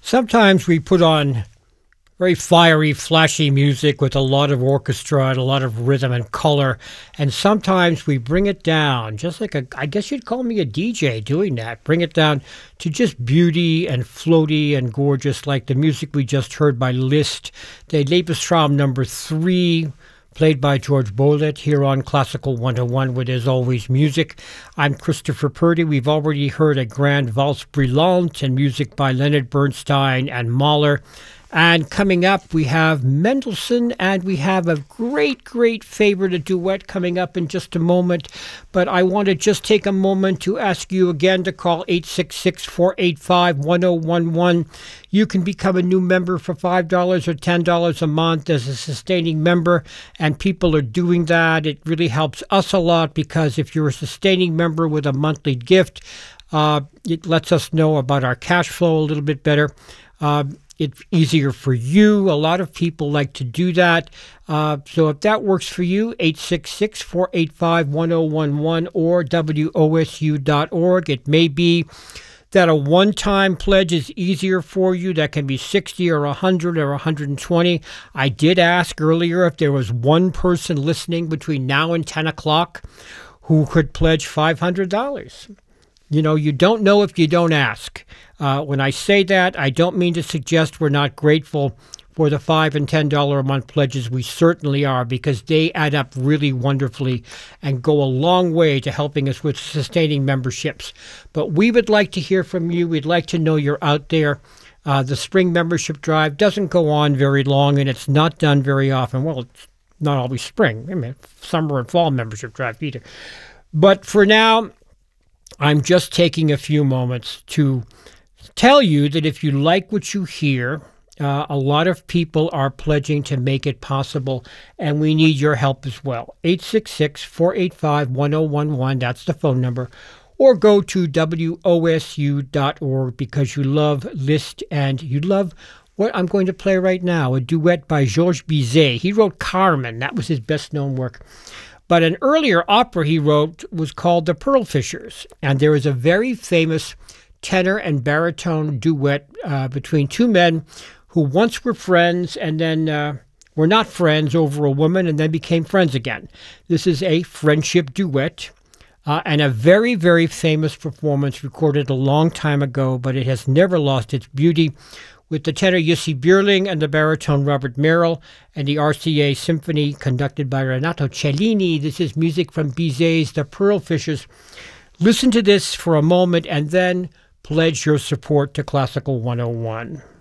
Sometimes we put on very fiery, flashy music with a lot of orchestra and a lot of rhythm and color. And sometimes we bring it down, just like I guess you'd call me a DJ doing that. Bring it down to just beauty and floaty and gorgeous, like the music we just heard by Liszt, the Lebenstraum number 3, played by George Bolet here on Classical 101, where there's always music. I'm Christopher Purdy. We've already heard a grand valse brillante and music by Leonard Bernstein and Mahler. And coming up, we have Mendelssohn, and we have a great, great favorite, a duet coming up in just a moment. But I want to just take a moment to ask you again to call 866-485-1011. You can become a new member for $5 or $10 a month as a sustaining member, and people are doing that. It really helps us a lot because if you're a sustaining member with a monthly gift, it lets us know about our cash flow a little bit better. It's easier for you. A lot of people like to do that. So if that works for you, 866-485-1011 or WOSU.org. It may be that a one-time pledge is easier for you. That can be 60 or 100 or 120. I did ask earlier if there was one person listening between now and 10 o'clock who could pledge $500. You know, you don't know if you don't ask. When I say that, I don't mean to suggest we're not grateful for the $5 and $10 a month pledges. We certainly are, because they add up really wonderfully and go a long way to helping us with sustaining memberships. But we would like to hear from you. We'd like to know you're out there. The spring membership drive doesn't go on very long, and it's not done very often. Well, it's not always spring. I mean, summer and fall membership drive either. But for now, I'm just taking a few moments to tell you that if you like what you hear, a lot of people are pledging to make it possible, and we need your help as well. 866-485-1011, that's the phone number. Or go to WOSU.org because you love Liszt and you love what I'm going to play right now, a duet by Georges Bizet. He wrote Carmen. That was his best-known work. But an earlier opera he wrote was called The Pearl Fishers, and there is a very famous tenor and baritone duet between two men who once were friends and then were not friends over a woman and then became friends again. This is a friendship duet and a very, very famous performance recorded a long time ago, but it has never lost its beauty, with the tenor Jussi Björling and the baritone Robert Merrill, and the RCA Symphony conducted by Renato Cellini. This is music from Bizet's The Pearl Fishers. Listen to this for a moment and then pledge your support to Classical 101.